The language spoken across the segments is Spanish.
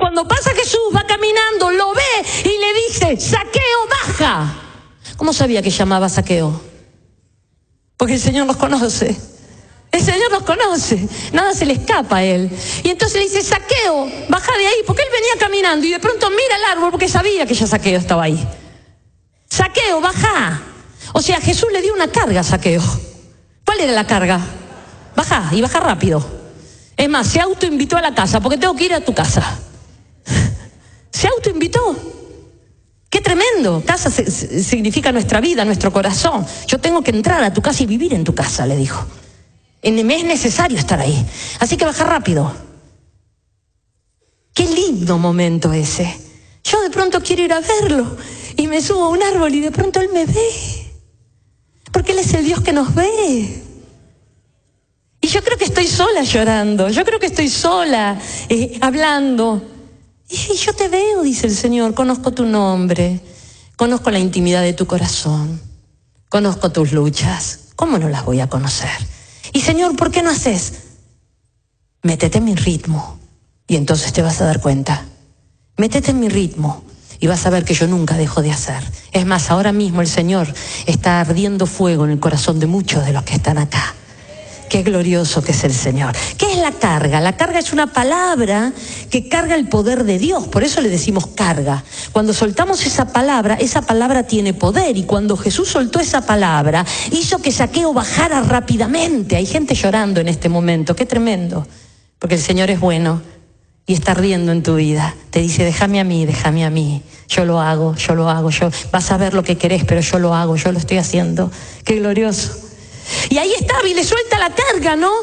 Cuando pasa Jesús, va caminando, lo ve y le dice, Zaqueo, baja. ¿Cómo sabía que llamaba Zaqueo? Porque el Señor nos conoce. El Señor nos conoce, nada se le escapa a Él. Y entonces le dice, Zaqueo, baja de ahí, porque Él venía caminando y de pronto mira el árbol porque sabía que ya Zaqueo estaba ahí. Zaqueo, baja. O sea, Jesús le dio una carga a Zaqueo. ¿Cuál era la carga? Baja, y baja rápido. Es más, se autoinvitó a la casa, porque tengo que ir a tu casa. Se autoinvitó. ¡Qué tremendo! Casa significa nuestra vida, nuestro corazón. Yo tengo que entrar a tu casa y vivir en tu casa, le dijo. Me es necesario estar ahí. Así que baja rápido. Qué lindo momento ese. Yo de pronto quiero ir a verlo y me subo a un árbol y de pronto Él me ve. Porque Él es el Dios que nos ve. Y yo creo que estoy sola llorando. Yo creo que estoy sola hablando. Y yo te veo, dice el Señor. Conozco tu nombre. Conozco la intimidad de tu corazón. Conozco tus luchas. ¿Cómo no las voy a conocer? Y Señor, ¿por qué no haces? Métete en mi ritmo y entonces te vas a dar cuenta. Métete en mi ritmo y vas a ver que yo nunca dejo de hacer. Es más, ahora mismo el Señor está ardiendo fuego en el corazón de muchos de los que están acá. Qué glorioso que es el Señor. ¿Qué es la carga? La carga es una palabra que carga el poder de Dios. Por eso le decimos carga. Cuando soltamos esa palabra tiene poder. Y cuando Jesús soltó esa palabra, hizo que Zaqueo bajara rápidamente. Hay gente llorando en este momento. Qué tremendo. Porque el Señor es bueno y está riendo en tu vida. Te dice, déjame a mí, déjame a mí. Yo lo hago. Vas a ver lo que querés, pero yo lo hago, yo lo estoy haciendo. Qué glorioso. Y ahí estaba y le suelta la carga, ¿no?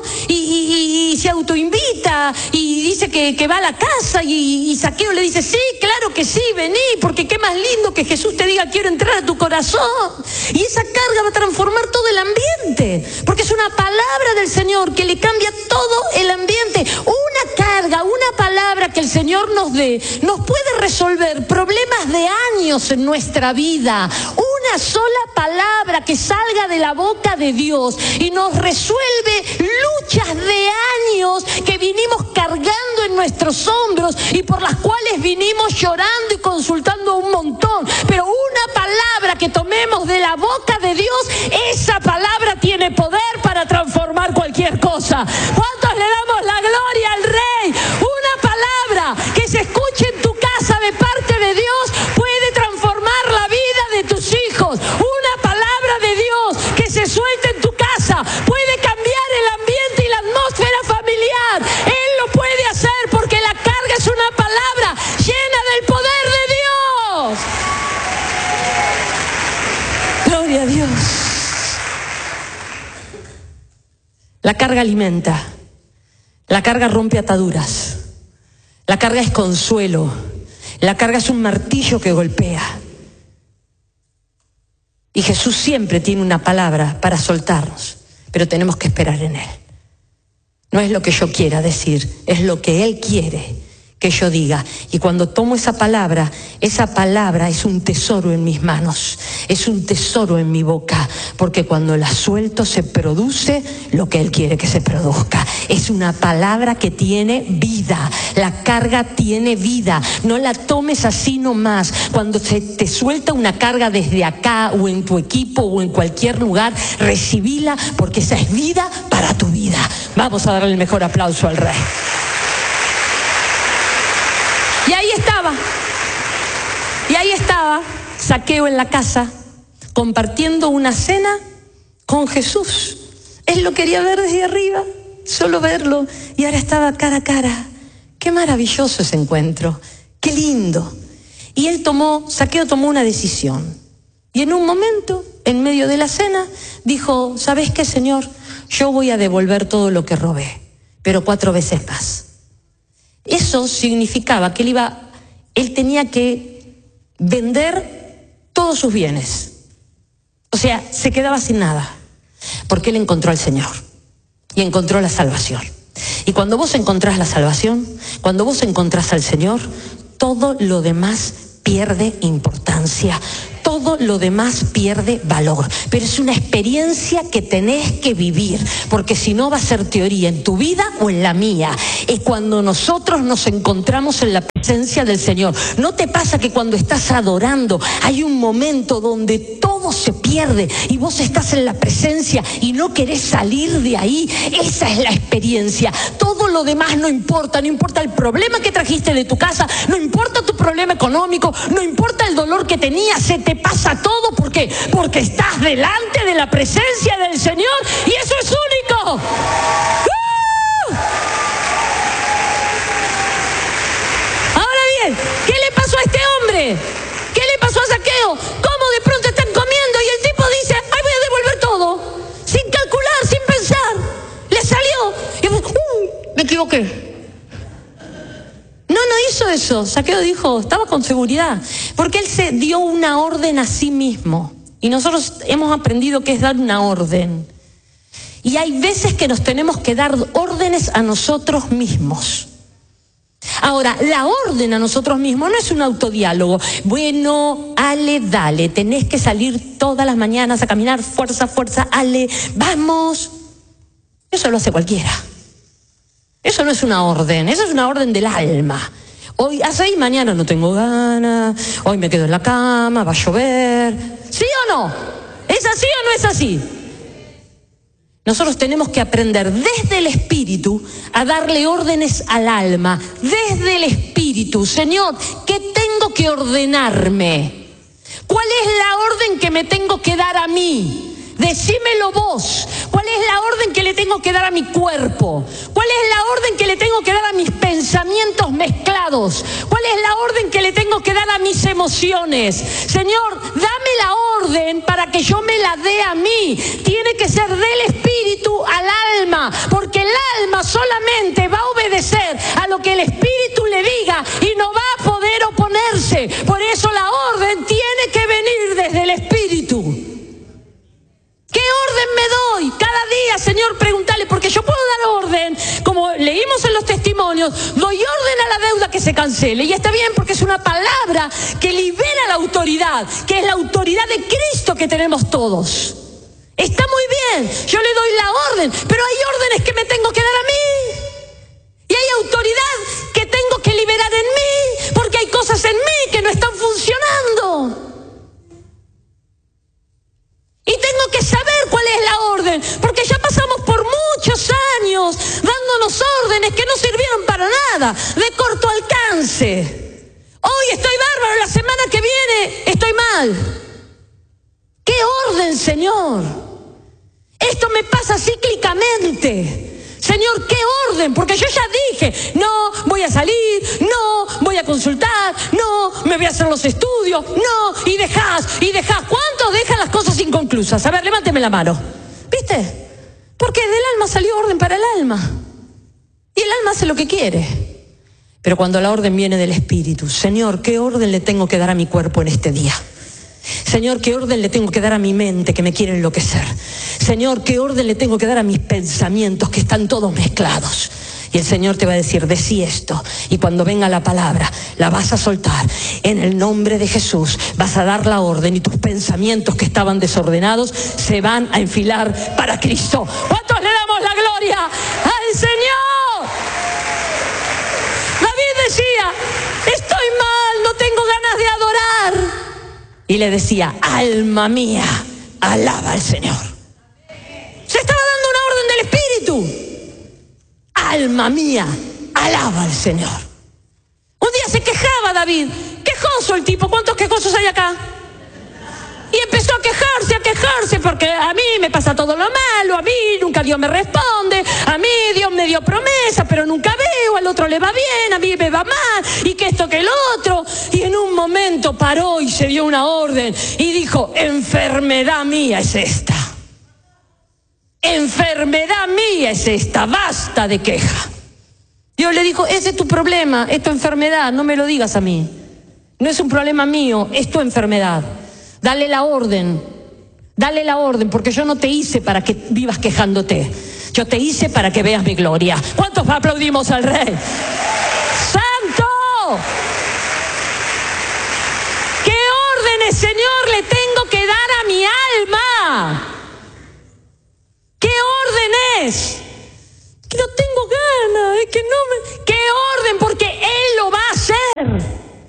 Y se autoinvita y dice que va a la casa y Zaqueo le dice, sí, claro que sí, vení, porque qué más lindo que Jesús te diga, quiero entrar a tu corazón. Y esa carga va a transformar todo el ambiente, porque es una palabra del Señor que le cambia todo el ambiente. Una carga, una palabra que el Señor nos dé, nos puede resolver problemas de años en nuestra vida. Una sola palabra que salga de la boca de Dios y nos resuelve luchas de años que vinimos cargando en nuestros hombros y por las cuales vinimos llorando y consultando un montón. Pero una palabra que tomemos de la boca de Dios, esa palabra tiene poder para transformar cualquier cosa. ¿Cuántos le damos la gloria al Rey? Una palabra que se escuche en tu casa de parte de Dios puede transformar la vida de tus hijos. Una palabra de Dios que se suelte en tu casa puede cambiar el ambiente y la atmósfera familiar. Él lo puede hacer porque la carga es una palabra llena del poder de Dios. Gloria a Dios. La carga alimenta. La carga rompe ataduras. La carga es consuelo. La carga es un martillo que golpea. Y Jesús siempre tiene una palabra para soltarnos, pero tenemos que esperar en Él. No es lo que yo quiera decir, es lo que Él quiere que yo diga. Y cuando tomo esa palabra es un tesoro en mis manos, es un tesoro en mi boca, porque cuando la suelto se produce lo que Él quiere que se produzca. Es una palabra que tiene vida, la carga tiene vida. No la tomes así nomás. Cuando se te suelta una carga desde acá o en tu equipo o en cualquier lugar, recibila, porque esa es vida para tu vida. Vamos a darle el mejor aplauso al Rey. Y ahí estaba Zaqueo en la casa, compartiendo una cena con Jesús. Él lo quería ver desde arriba, solo verlo, y ahora estaba cara a cara. Qué maravilloso ese encuentro, qué lindo. Y Zaqueo tomó una decisión. Y en un momento, en medio de la cena, dijo, ¿sabes qué, Señor? Yo voy a devolver todo lo que robé, pero 4 veces más. Eso significaba que él tenía que vender todos sus bienes. O sea, se quedaba sin nada, porque él encontró al Señor y encontró la salvación. Y cuando vos encontrás la salvación, cuando vos encontrás al Señor, todo lo demás pierde importancia. Todo lo demás pierde valor, pero es una experiencia que tenés que vivir, porque si no va a ser teoría en tu vida o en la mía. Es cuando nosotros nos encontramos en la presencia del Señor. ¿No te pasa que cuando estás adorando hay un momento donde todo se pierde y vos estás en la presencia y no querés salir de ahí? Esa es la experiencia. Todo lo demás no importa, no importa el problema que trajiste de tu casa, no importa tu problema económico, no importa el dolor que tenías, se te pasa todo. ¿Por qué? Porque estás delante de la presencia del Señor y eso es único. Ahora bien, ¿qué le pasó a este hombre? ¿Qué le pasó a Zaqueo? ¿Cómo de pronto están comiendo y el tipo dice, ay, voy a devolver todo? Sin calcular, sin pensar. Le salió. Y me equivoqué. No hizo eso. Zaqueo dijo, estaba con seguridad, porque él se dio una orden a sí mismo. Y nosotros hemos aprendido qué es dar una orden. Y hay veces que nos tenemos que dar órdenes a nosotros mismos. Ahora, la orden a nosotros mismos no es un autodiálogo. Bueno, Ale, dale, tenés que salir todas las mañanas a caminar, fuerza, fuerza, Ale, vamos. Eso lo hace cualquiera. Eso no es una orden, eso es una orden del alma. Hoy hace y mañana no tengo ganas, hoy me quedo en la cama, va a llover. ¿Sí o no? ¿Es así o no es así? Nosotros tenemos que aprender desde el Espíritu a darle órdenes al alma, desde el Espíritu. Señor, ¿qué tengo que ordenarme? ¿Cuál es la orden que me tengo que dar a mí? Decímelo vos. ¿Cuál es la orden que le tengo que dar a mi cuerpo? ¿Cuál es la orden que le tengo que dar a mis pensamientos mezclados? ¿Cuál es la orden que le tengo que dar a mis emociones? Señor, dame la orden para que yo me la dé a mí. Tiene que ser del Espíritu al alma, porque el alma solamente va a obedecer a lo que el Espíritu le diga y no va a poder oponerse. Por eso la orden tiene que venir desde el Espíritu. ¿Qué orden me doy? Cada día, Señor, pregúntale, porque yo puedo dar orden, como leímos en los testimonios, doy orden a la deuda que se cancele. Y está bien porque es una palabra que libera la autoridad, que es la autoridad de Cristo que tenemos todos. Está muy bien, yo le doy la orden, pero hay órdenes que me tengo que dar a mí. Y hay autoridad que tengo que liberar en mí, porque hay cosas en mí que no están funcionando. Y tengo que saber cuál es la orden, porque ya pasamos por muchos años dándonos órdenes que no sirvieron para nada, de corto alcance. Hoy estoy bárbaro, la semana que viene estoy mal. ¿Qué orden, Señor? Esto me pasa cíclicamente. Señor, ¿qué orden? Porque yo ya dije, no voy a salir, no voy a consultar, no me voy a hacer los estudios, no, y dejás. ¿Cuántos dejan las cosas inconclusas? A ver, levánteme la mano. ¿Viste? Porque del alma salió orden para el alma. Y el alma hace lo que quiere. Pero cuando la orden viene del Espíritu, Señor, ¿qué orden le tengo que dar a mi cuerpo en este día? Señor, ¿qué orden le tengo que dar a mi mente que me quiere enloquecer? Señor, ¿qué orden le tengo que dar a mis pensamientos que están todos mezclados? Y el Señor te va a decir, decí esto, y cuando venga la palabra, la vas a soltar. En el nombre de Jesús vas a dar la orden y tus pensamientos que estaban desordenados se van a enfilar para Cristo. ¿Cuántos le damos la gloria al Señor? David decía, estoy mal, no tengo ganas de adorar. Y le decía, alma mía, alaba al Señor. Se estaba dando una orden del Espíritu. Alma mía, alaba al Señor. Un día se quejaba David, quejoso el tipo, ¿cuántos quejosos hay acá? Y empezó a quejarse, porque a mí me pasa todo lo malo, a mí nunca Dios me responde, a mí Dios me dio promesa, pero nunca veo, al otro le va bien, a mí me va mal, y que esto que el otro. Y en un momento paró y se dio una orden y dijo, enfermedad mía es esta. Enfermedad mía es esta, basta de queja. Dios le dijo, ese es tu problema, es tu enfermedad, no me lo digas a mí. No es un problema mío, es tu enfermedad. Dale la orden, porque yo no te hice para que vivas quejándote. Yo te hice para que veas mi gloria. ¿Cuántos aplaudimos al Rey? ¡Santo! ¿Qué órdenes, Señor, le ¿Qué orden? Porque Él lo va a hacer.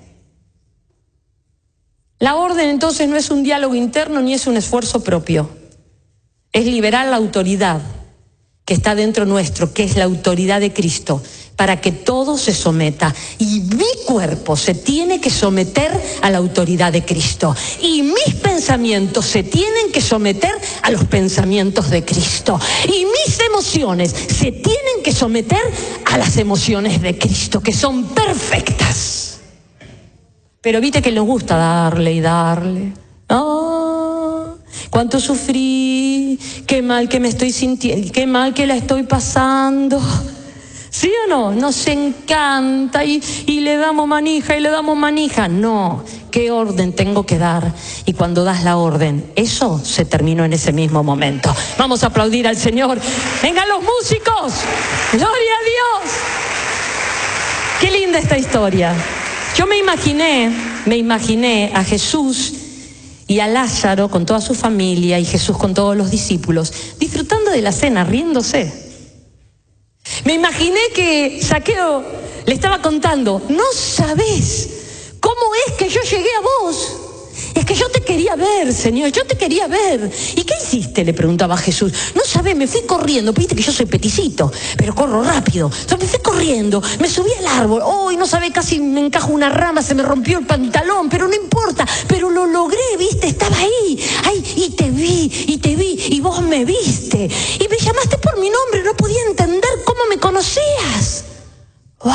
La orden entonces no es un diálogo interno ni es un esfuerzo propio. Es liberar la autoridad que está dentro nuestro, que es la autoridad de Cristo, para que todo se someta. Y mi cuerpo se tiene que someter a la autoridad de Cristo. Y mis pensamientos se tienen que someter a los pensamientos de Cristo. Y mis emociones se tienen que someter a las emociones de Cristo, que son perfectas. Pero viste que nos gusta darle y darle. Oh, cuánto sufrí, qué mal que me estoy sintiendo, qué mal que la estoy pasando. ¿Sí o no? Nos encanta y le damos manija y le damos manija. No, ¿qué orden tengo que dar? Y cuando das la orden, eso se terminó en ese mismo momento. Vamos a aplaudir al Señor. ¡Vengan los músicos! ¡Gloria a Dios! ¡Qué linda esta historia! Yo me imaginé a Jesús y a Lázaro con toda su familia y Jesús con todos los discípulos, disfrutando de la cena, riéndose. Me imaginé que Zaqueo le estaba contando, no sabés cómo es que yo llegué a vos. Es que yo te quería ver, Señor, yo te quería ver. ¿Y qué hiciste?, le preguntaba Jesús. No sabés, me fui corriendo, viste que yo soy peticito, pero corro rápido. Entonces me fui corriendo, me subí al árbol. Oh, no sabés, casi me encajo una rama, se me rompió el pantalón, pero no importa, pero lo logré, viste, estaba ahí. Ay, y te vi, y vos me viste. Y me llamaste por mi nombre, no podía entender cómo me conocías. ¡Wow!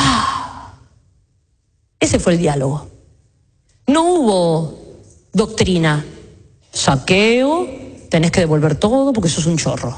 Ese fue el diálogo. No hubo doctrina. Zaqueo, tenés que devolver todo porque sos un chorro.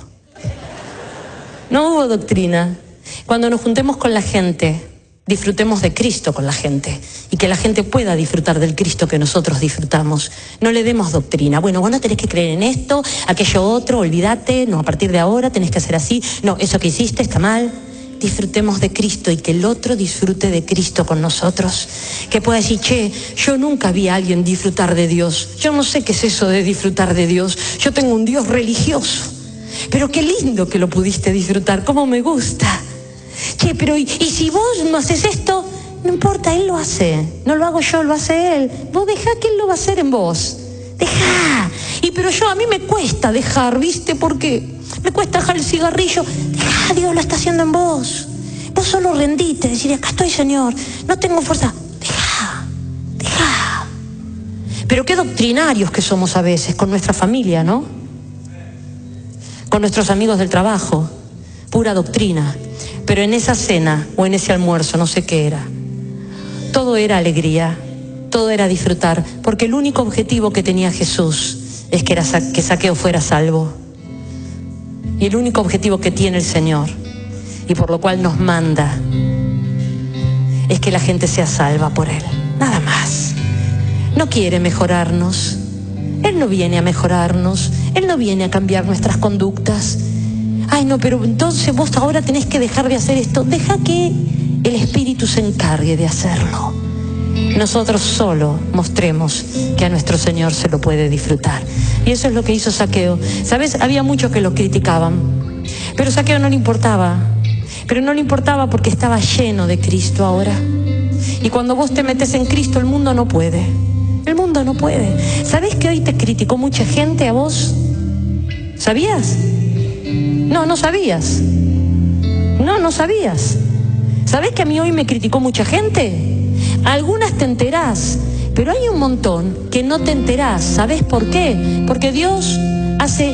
No hubo doctrina. Cuando nos juntemos con la gente, disfrutemos de Cristo con la gente y que la gente pueda disfrutar del Cristo que nosotros disfrutamos. No le demos doctrina. Bueno, vos no tenés que creer en esto, aquello otro, olvídate, no, a partir de ahora tenés que hacer así. No, eso que hiciste está mal. Disfrutemos de Cristo y que el otro disfrute de Cristo con nosotros. Que pueda decir, che, yo nunca vi a alguien disfrutar de Dios. Yo no sé qué es eso de disfrutar de Dios. Yo tengo un Dios religioso. Pero qué lindo que lo pudiste disfrutar, cómo me gusta. Che, pero ¿y si vos no haces esto? No importa, Él lo hace. No lo hago yo, lo hace Él. Vos dejá que Él lo va a hacer en vos. Dejá. Pero a mí me cuesta dejar, ¿viste? Porque me cuesta dejar el cigarrillo. Dejá, Dios lo está haciendo en vos. Vos solo rendite, decir, acá estoy, Señor. No tengo fuerza. Dejá. Pero qué doctrinarios que somos a veces con nuestra familia, ¿no? Con nuestros amigos del trabajo. Pura doctrina. Pero en esa cena o en ese almuerzo, no sé qué era, todo era alegría, todo era disfrutar, porque el único objetivo que tenía Jesús es que Zaqueo fuera salvo. Y el único objetivo que tiene el Señor, y por lo cual nos manda, es que la gente sea salva por Él, nada más. No quiere mejorarnos, Él no viene a mejorarnos, Él no viene a cambiar nuestras conductas. Ay, no, pero entonces vos ahora tenés que dejar de hacer esto. Deja que el Espíritu se encargue de hacerlo. Nosotros solo mostremos que a nuestro Señor se lo puede disfrutar. Y eso es lo que hizo Zaqueo. ¿Sabes? Había muchos que lo criticaban, pero Zaqueo no le importaba. Pero no le importaba porque estaba lleno de Cristo ahora. Y cuando vos te metes en Cristo, el mundo no puede. El mundo no puede. ¿Sabés que hoy te criticó mucha gente a vos? ¿Sabías? No sabías. No sabías. ¿Sabés que a mí hoy me criticó mucha gente? Algunas te enterás, pero hay un montón que no te enterás. ¿Sabés por qué? Porque Dios hace